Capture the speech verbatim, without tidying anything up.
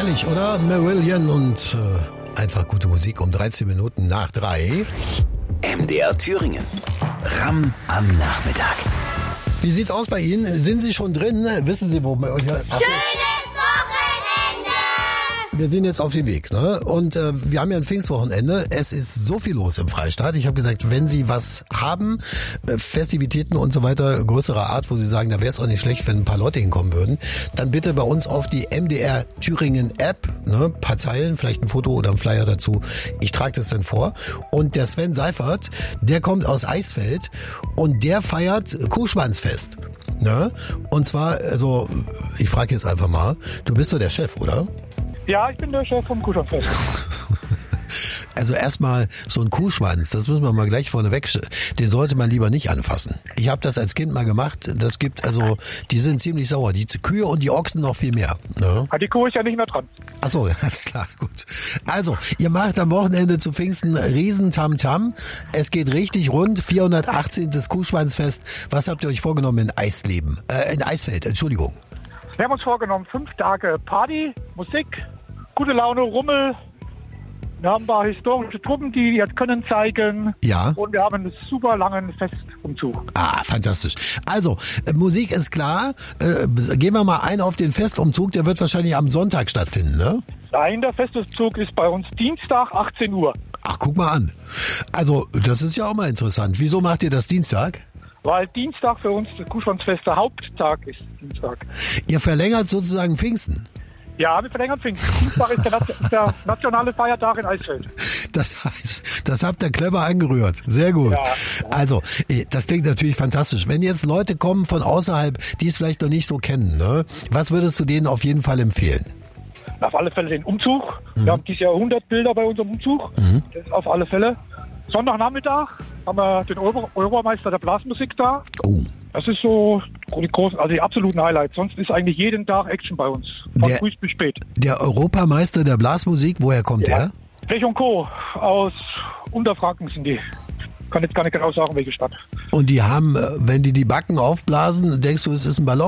Herrlich, oder? Marillion und äh, einfach gute Musik um dreizehn Minuten nach drei. M D R Thüringen. Ram am Nachmittag. Wie sieht's aus bei Ihnen? Sind Sie schon drin? Wissen Sie, wo... Ja, Schönes Wochenende! Wir sind jetzt auf dem Weg, ne? Und äh, wir haben ja ein Pfingstwochenende. Es ist so viel los im Freistaat. Ich habe gesagt, wenn Sie was haben, äh, Festivitäten und so weiter, größerer Art, wo Sie sagen, da wäre es auch nicht schlecht, wenn ein paar Leute hinkommen würden, dann bitte bei uns auf die M D R Thüringen App, ne? Ein paar Zeilen, vielleicht ein Foto oder ein Flyer dazu. Ich trage das dann vor. Und der Sven Seifert, der kommt aus Eisfeld und der feiert Kuhschwanzfest. Ne? Und zwar, also, ich frage jetzt einfach mal, du bist doch der Chef, oder? Ja, ich bin der Chef vom Kuhschwanzfest. Also erstmal so ein Kuhschwanz, das müssen wir mal gleich vorneweg, den sollte man lieber nicht anfassen. Ich habe das als Kind mal gemacht, das gibt also, die sind ziemlich sauer, die Kühe und die Ochsen noch viel mehr. Ne? Die Kuh ist ja nicht mehr dran. Ach so, alles klar, gut. Also, ihr macht am Wochenende zu Pfingsten riesen Tamtam. Es geht richtig rund, vierhundertachtzehn. Kuhschwanzfest. Was habt ihr euch vorgenommen in Eisleben? Äh, in Eisfeld, Entschuldigung. Wir haben uns vorgenommen, fünf Tage Party, Musik, gute Laune, Rummel. Wir haben ein paar historische Truppen, die jetzt können zeigen. Ja. Und wir haben einen super langen Festumzug. Ah, fantastisch. Also, äh, Musik ist klar. Äh, gehen wir mal ein auf den Festumzug. Der wird wahrscheinlich am Sonntag stattfinden, ne? Nein, der Festumzug ist bei uns Dienstag, achtzehn Uhr. Ach, guck mal an. Also, das ist ja auch mal interessant. Wieso macht ihr das Dienstag? Weil Dienstag für uns der Kuhschwanzfest der Haupttag ist. Dienstag. Ihr verlängert sozusagen Pfingsten. Ja, wir verlängern Pfingsten. Dienstag ist der, ist der nationale Feiertag in Eisfeld. Das heißt, das habt ihr clever angerührt. Sehr gut. Ja. Also, das klingt natürlich fantastisch. Wenn jetzt Leute kommen von außerhalb, die es vielleicht noch nicht so kennen, ne? Was würdest du denen auf jeden Fall empfehlen? Auf alle Fälle den Umzug. Mhm. Wir haben dieses Jahr hundert Bilder bei unserem Umzug. Mhm. Das ist auf alle Fälle. Sonntagnachmittag haben wir den Euro- Euromeister der Blasmusik da. Oh. Das ist so die großen, also die absoluten Highlights. Sonst ist eigentlich jeden Tag Action bei uns. Von Der- früh bis spät. Der Europameister der Blasmusik, woher kommt Ja. er? Pech und Co. aus Unterfranken sind die. Kann jetzt gar nicht genau sagen, welche Stadt. Und die haben, äh, wenn die die Backen aufblasen, denkst du, es ist ein Ballon?